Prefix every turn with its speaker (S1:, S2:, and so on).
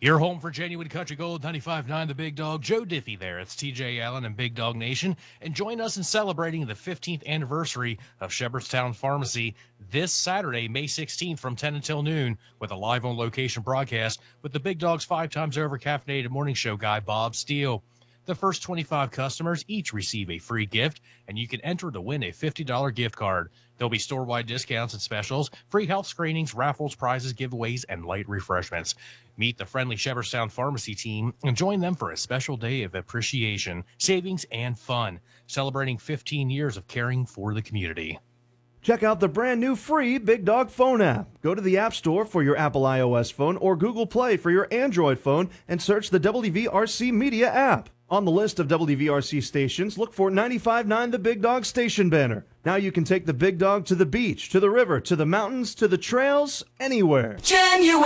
S1: Your home for genuine country gold, 95.9 The Big Dog. Joe Diffie there. It's TJ Allen and Big Dog Nation. And join us in celebrating the 15th anniversary of Shepherdstown Pharmacy this Saturday, May 16th from 10 until noon with a live on location broadcast with the Big Dog's 5 times over caffeinated morning show guy, Bob Steele. The first 25 customers each receive a free gift, and you can enter to win a $50 gift card. There'll be store-wide discounts and specials, free health screenings, raffles, prizes, giveaways, and light refreshments. Meet the friendly Shepherdstown Pharmacy team and join them for a special day of appreciation, savings, and fun, celebrating 15 years of caring for the community.
S2: Check out the brand new free Big Dog phone app. Go to the App Store for your Apple iOS phone or Google Play for your Android phone and search the WVRC Media app. On the list of WVRC stations, look for 95.9 The Big Dog station banner. Now you can take the Big Dog to the beach, to the river, to the mountains, to the trails, anywhere.